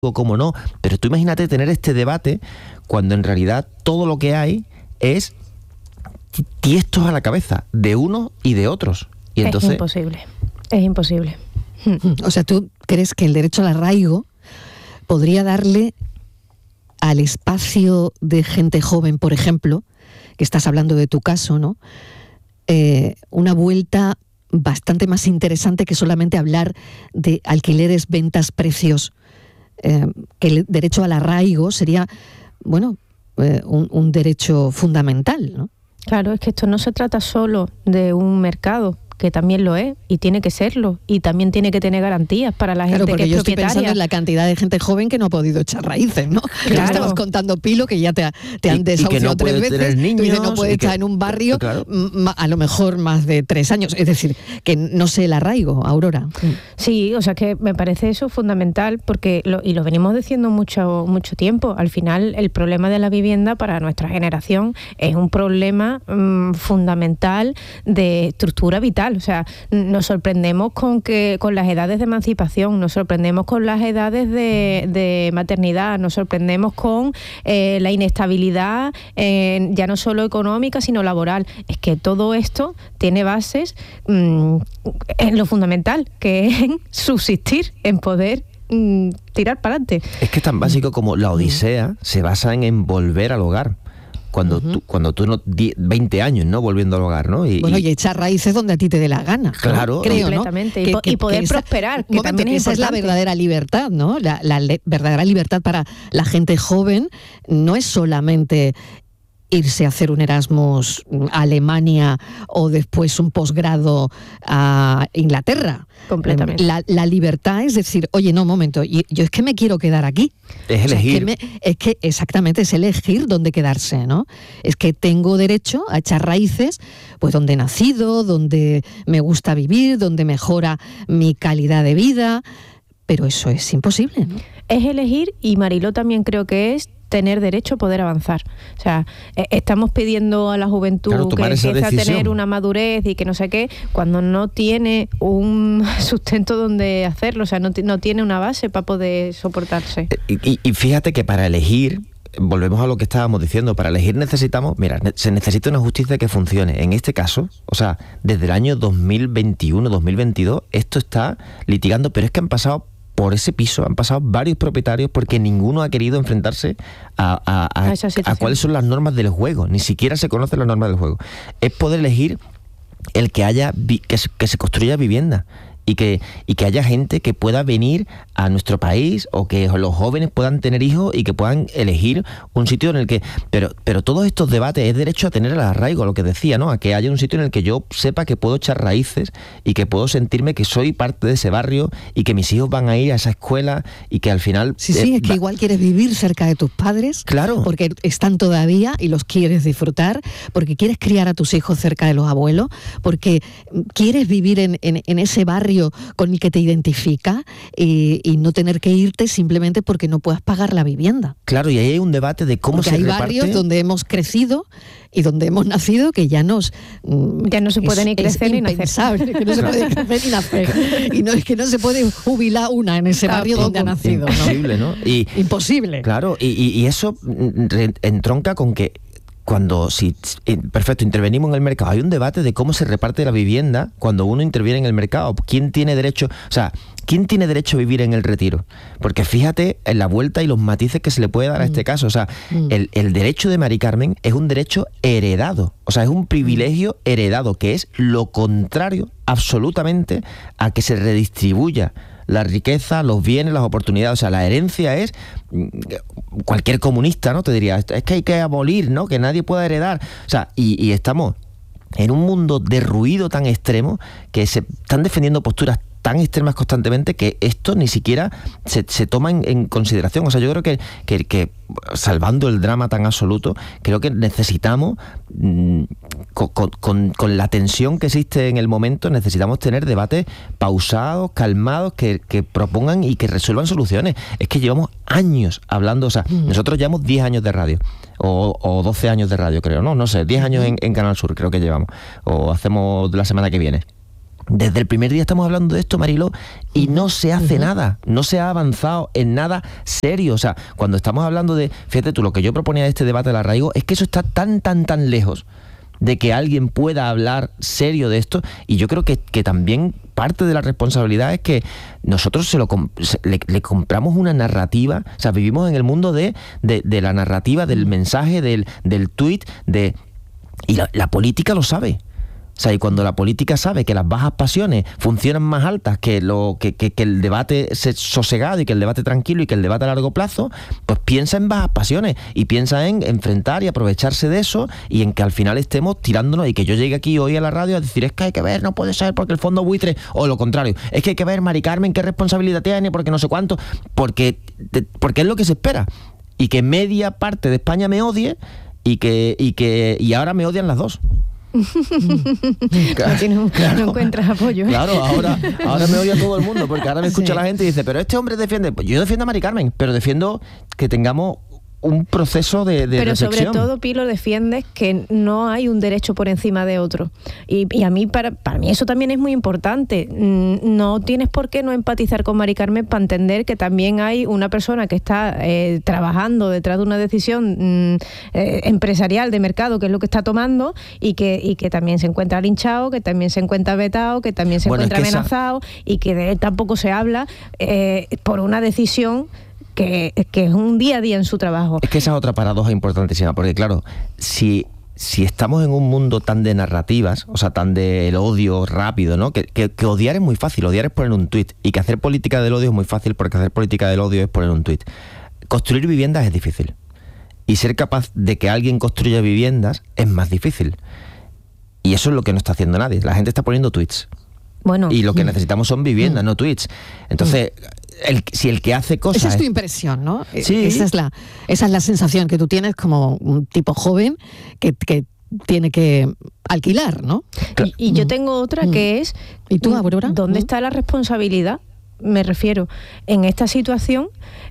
o cómo no, pero tú imagínate tener este debate cuando en realidad todo lo que hay es tiestos a la cabeza de unos y de otros. Y entonces... Es imposible. O sea, ¿tú crees que el derecho al arraigo podría darle al espacio de gente joven, por ejemplo, que estás hablando de tu caso, ¿no? Una vuelta bastante más interesante que solamente hablar de alquileres, ventas, precios? Que el derecho al arraigo sería, bueno, un derecho fundamental, ¿no? Claro, es que esto no se trata solo de un mercado, que también lo es, y tiene que serlo, y también tiene que tener garantías para la gente que es propietaria. Claro, porque yo estoy pensando en la cantidad de gente joven que no ha podido echar raíces, ¿no? Claro. Estabas contando, Pilo, que ya te han desahuciado 3 veces, niños, tú dices, no puede estar en un barrio, claro, a lo mejor más de 3 años, es decir, que no sé el arraigo, Aurora. Sí, o sea, que me parece eso fundamental, porque lo venimos diciendo mucho tiempo. Al final, el problema de la vivienda para nuestra generación es un problema fundamental de estructura vital. O sea, nos sorprendemos con las edades de emancipación, nos sorprendemos con las edades de maternidad, nos sorprendemos con la inestabilidad, ya no solo económica, sino laboral. Es que todo esto tiene bases en lo fundamental, que es en subsistir, en poder tirar para adelante. Es que es tan básico como la Odisea se basa en volver al hogar. Cuando tú no 20 años, ¿no? Volviendo al hogar, ¿no? Y echar raíces donde a ti te dé la gana. Claro. Creo, completamente, ¿no? Y poder prosperar, que también es esa importante. Es la verdadera libertad, ¿no? La verdadera libertad para la gente joven no es solamente irse a hacer un Erasmus a Alemania o después un posgrado a Inglaterra. Completamente. La libertad es decir, oye, no, un momento, yo es que me quiero quedar aquí. Es elegir. O sea, es que exactamente, es elegir dónde quedarse, ¿no? Es que tengo derecho a echar raíces, pues donde he nacido, donde me gusta vivir, donde mejora mi calidad de vida, pero eso es imposible, ¿no? Es elegir, y Mariló también creo que es tener derecho a poder avanzar. O sea, estamos pidiendo a la juventud que empiece a tener una madurez y que no sé qué, cuando no tiene un sustento donde hacerlo, o sea, no tiene una base para poder soportarse. Y fíjate que para elegir, volvemos a lo que estábamos diciendo, para elegir se necesita una justicia que funcione. En este caso, o sea, desde el año 2021, 2022, esto está litigando, pero es que han pasado por ese piso, han pasado varios propietarios porque ninguno ha querido enfrentarse a cuáles son las normas del juego. Ni siquiera se conocen las normas del juego. Es poder elegir el que haya que se construya vivienda y que haya gente que pueda venir a nuestro país, o que los jóvenes puedan tener hijos y que puedan elegir un sitio en el que... Pero todos estos debates es derecho a tener el arraigo, lo que decía, ¿no? A que haya un sitio en el que yo sepa que puedo echar raíces y que puedo sentirme que soy parte de ese barrio y que mis hijos van a ir a esa escuela y que al final... Sí, es que igual quieres vivir cerca de tus padres, claro, porque están todavía y los quieres disfrutar, porque quieres criar a tus hijos cerca de los abuelos, porque quieres vivir en ese barrio con el que te identifica y no tener que irte simplemente porque no puedas pagar la vivienda. Claro, y ahí hay un debate de cómo porque se hay reparte. Barrios donde hemos crecido y donde hemos nacido que ya no se puede ni crecer ni nacer. Que no se puede crecer ni nacer. Y no es que no se puede jubilar una en ese barrio donde ha nacido. Imposible, ¿no? Imposible. Claro, y eso entronca con que perfecto, intervenimos en el mercado. Hay un debate de cómo se reparte la vivienda cuando uno interviene en el mercado. ¿Quién tiene derecho a vivir en el retiro? Porque fíjate en la vuelta y los matices que se le puede dar a este caso. O sea, el derecho de Mari Carmen es un derecho heredado. O sea, es un privilegio heredado, que es lo contrario absolutamente a que se redistribuya la riqueza, los bienes, las oportunidades. O sea, la herencia es... Cualquier comunista, ¿no? Te diría, es que hay que abolir, ¿no? Que nadie pueda heredar. O sea, y estamos en un mundo de ruido tan extremo que se están defendiendo posturas tan extremas constantemente que esto ni siquiera se toma en consideración. O sea, yo creo que salvando el drama tan absoluto, creo que necesitamos, con la tensión que existe en el momento, necesitamos tener debates pausados, calmados, que propongan y que resuelvan soluciones. Es que llevamos años hablando, o sea, nosotros llevamos 10 años de radio, o 12 años de radio, creo, no sé, 10 años en Canal Sur creo que llevamos, o hacemos la semana que viene. Desde el primer día estamos hablando de esto, Mariló, y no se hace nada, no se ha avanzado en nada serio. O sea, cuando estamos hablando de, fíjate tú, lo que yo proponía de este debate del arraigo, es que eso está tan lejos de que alguien pueda hablar serio de esto, y yo creo que también parte de la responsabilidad es que nosotros le compramos una narrativa. O sea, vivimos en el mundo de la narrativa, del mensaje, del tuit, y la política lo sabe. O sea, y cuando la política sabe que las bajas pasiones funcionan más altas que el debate sosegado y que el debate tranquilo y que el debate a largo plazo, pues piensa en bajas pasiones y piensa en enfrentar y aprovecharse de eso, y en que al final estemos tirándonos, y que yo llegue aquí hoy a la radio a decir, es que hay que ver, no puede ser porque el fondo buitre, o lo contrario, es que hay que ver, Mari Carmen, qué responsabilidad tiene, porque no sé cuánto, porque es lo que se espera, y que media parte de España me odie, y ahora me odian las dos. No encuentras apoyo. Claro, ahora me odia todo el mundo, porque ahora me escucha la gente y dice, pero este hombre defiende. Pues yo defiendo a Mari Carmen, pero defiendo que tengamos un proceso de pero reflexión. Sobre todo, Pilo, defiendes que no hay un derecho por encima de otro, y a mí, para mí eso también es muy importante. No tienes por qué no empatizar con Mari Carmen para entender que también hay una persona que está trabajando detrás de una decisión empresarial de mercado, que es lo que está tomando, y que también se encuentra linchado, que también se encuentra vetado, que también se encuentra amenazado, y que de él tampoco se habla por una decisión que es un día a día en su trabajo. Es que esa es otra paradoja importantísima, porque claro, si estamos en un mundo tan de narrativas, o sea, tan del odio rápido, ¿no? Que odiar es muy fácil, odiar es poner un tuit, y que hacer política del odio es muy fácil, porque hacer política del odio es poner un tuit. Construir viviendas es difícil, y ser capaz de que alguien construya viviendas es más difícil, y eso es lo que no está haciendo nadie. La gente está poniendo tweets. Bueno, y lo que necesitamos son viviendas, no tweets. Entonces, si el que hace cosas... Esa es tu impresión, ¿no? Sí. Esa es la sensación que tú tienes como un tipo joven que tiene que alquilar, ¿no? Y yo tengo otra que es... ¿Y tú, Aurora? ¿Dónde está la responsabilidad? Me refiero, en esta situación...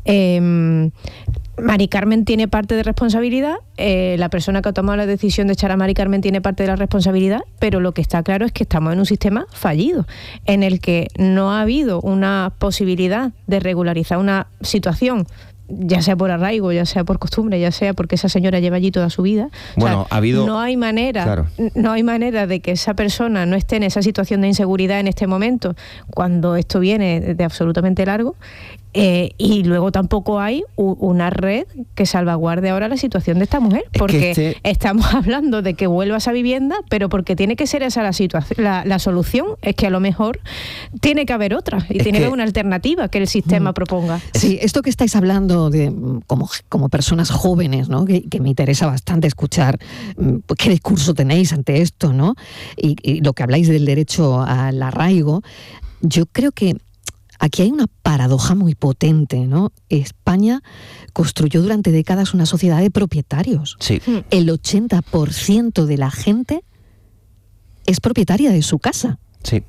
Mari Carmen tiene parte de responsabilidad, la persona que ha tomado la decisión de echar a Mari Carmen tiene parte de la responsabilidad, pero lo que está claro es que estamos en un sistema fallido, en el que no ha habido una posibilidad de regularizar una situación, ya sea por arraigo, ya sea por costumbre, ya sea porque esa señora lleva allí toda su vida. Bueno, ha habido... No hay manera, claro. No hay manera de que esa persona no esté en esa situación de inseguridad en este momento, cuando esto viene de absolutamente largo. Y luego tampoco hay una red que salvaguarde ahora la situación de esta mujer, porque estamos hablando de que vuelva a esa vivienda, pero porque tiene que ser esa la situación, la solución es que a lo mejor tiene que haber otra, y tiene que haber una alternativa que el sistema proponga. Sí, esto que estáis hablando de como personas jóvenes, ¿no? Que me interesa bastante escuchar qué discurso tenéis ante esto, ¿no? Y lo que habláis del derecho al arraigo, yo creo que aquí hay una paradoja muy potente, ¿no? España construyó durante décadas una sociedad de propietarios. Sí. El 80% de la gente es propietaria de su casa. Sí.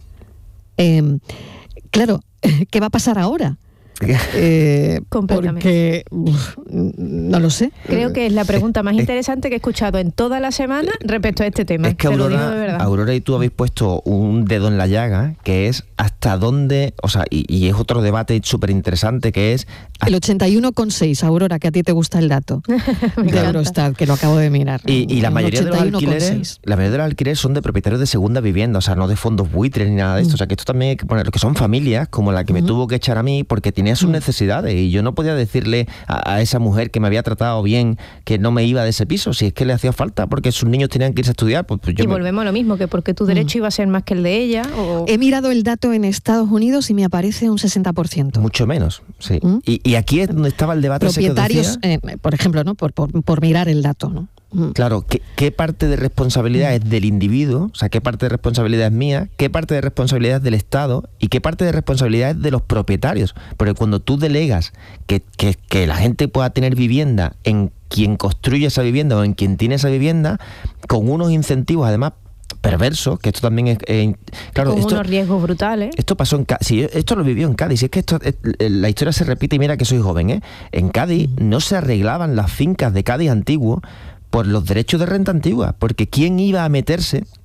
Claro, ¿qué va a pasar ahora? Completamente. Porque no lo sé. Creo que es la pregunta más interesante que he escuchado en toda la semana respecto a este tema. Es que Aurora y tú habéis puesto un dedo en la llaga, que es hasta dónde, o sea, y es otro debate súper interesante, que es... El 81,6, Aurora, que a ti te gusta el dato de Eurostat, que lo acabo de mirar. Y la mayoría de los alquileres son de propietarios de segunda vivienda, o sea, no de fondos buitres ni nada de esto. O sea, que esto también hay que poner, que son familias como la que me tuvo que echar a mí, porque tenía sus necesidades, y yo no podía decirle a esa mujer que me había tratado bien que no me iba de ese piso, si es que le hacía falta, porque sus niños tenían que irse a estudiar. Pues volvemos a lo mismo, que porque tu derecho iba a ser más que el de ella. He mirado el dato en Estados Unidos y me aparece un 60%. Mucho menos, sí. Y aquí es donde estaba el debate. Propietarios, por ejemplo, ¿no? Por mirar el dato, ¿no? Claro, ¿qué parte de responsabilidad es del individuo? O sea, ¿qué parte de responsabilidad es mía? ¿Qué parte de responsabilidad es del Estado? ¿Y qué parte de responsabilidad es de los propietarios? Porque cuando tú delegas que la gente pueda tener vivienda en quien construye esa vivienda o en quien tiene esa vivienda, con unos incentivos además perversos, que esto también es... claro, con unos riesgos brutales. Esto pasó en Cádiz. Sí, esto lo vivió en Cádiz. Es que la historia se repite, y mira que soy joven, ¿eh? En Cádiz no se arreglaban las fincas de Cádiz antiguo por los derechos de renta antigua, porque ¿quién iba a meterse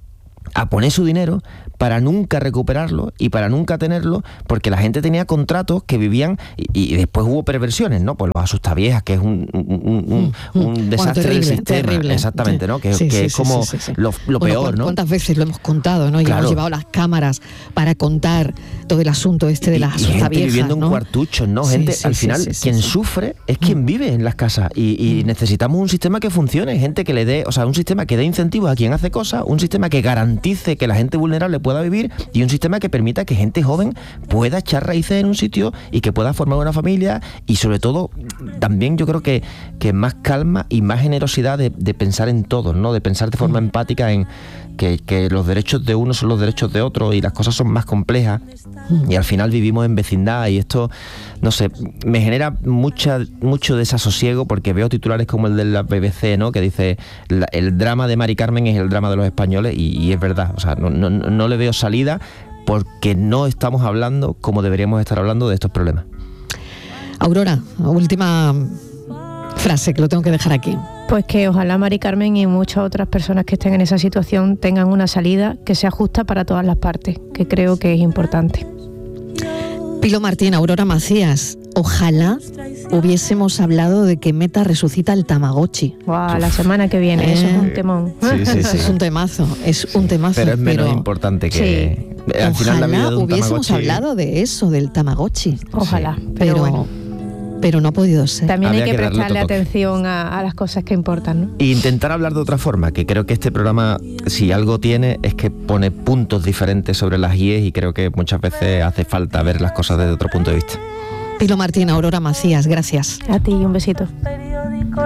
a poner su dinero para nunca recuperarlo y para nunca tenerlo, porque la gente tenía contratos que vivían y después hubo perversiones, ¿no? Pues los asustaviejas, que es un desastre terrible, del sistema. terrible. Exactamente, ¿no? Que es como lo peor, ¿no? ¿Cuántas veces lo hemos contado, ¿no? Y Claro. hemos llevado las cámaras para contar todo el asunto de las y gente asustaviejas, viviendo ¿no? en cuartuchos, ¿no? Sí, Gente, sí, al sí, final, sí, sí, quien sí. sufre es quien vive en las casas y necesitamos un sistema que funcione, gente que le dé, o sea, un sistema que dé incentivos a quien hace cosas, un sistema que garantice que la gente vulnerable pueda vivir y un sistema que permita que gente joven pueda echar raíces en un sitio y que pueda formar una familia y sobre todo también yo creo que más calma y más generosidad de pensar en todos, ¿no? De pensar de forma empática en que los derechos de uno son los derechos de otro y las cosas son más complejas y al final vivimos en vecindad y esto, no sé, me genera mucho desasosiego porque veo titulares como el de la BBC, ¿no? Que dice el drama de Mari Carmen es el drama de los españoles y es verdad, o sea, no le veo salida porque no estamos hablando como deberíamos estar hablando de estos problemas. Aurora, última frase que lo tengo que dejar aquí. Pues que ojalá Mari Carmen y muchas otras personas que estén en esa situación tengan una salida que sea justa para todas las partes, que creo que es importante. Pilo Martín, Aurora Macías, ojalá hubiésemos hablado de que Meta resucita el Tamagotchi. Wow, la semana que viene, eso es un temón. Sí. Es un temazo, Pero es menos importante que... Sí. Al final la vida Ojalá de un hubiésemos Tamagotchi- hablado de eso, del Tamagotchi. Ojalá, Sí. pero bueno. Pero no ha podido ser. También Habría hay que que darle prestarle otro toque. atención a las cosas que importan, ¿no? E intentar hablar de otra forma, que creo que este programa, si algo tiene, es que pone puntos diferentes sobre las IES y creo que muchas veces hace falta ver las cosas desde otro punto de vista. Pilo Martín, Aurora Macías, gracias. A ti, un besito.